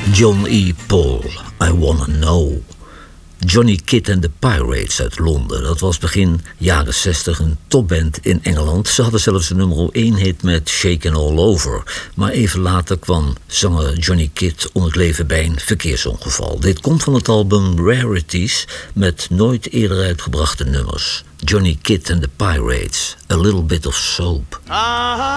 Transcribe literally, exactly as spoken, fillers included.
John E. Paul, I Wanna Know. Johnny Kidd and the Pirates uit Londen. Dat was begin jaren zestig een topband in Engeland. Ze hadden zelfs een nummer één hit met Shakin' All Over. Maar even later kwam zanger Johnny Kidd om het leven bij een verkeersongeval. Dit komt van het album Rarities met nooit eerder uitgebrachte nummers. Johnny Kidd and the Pirates, A Little Bit of Soap.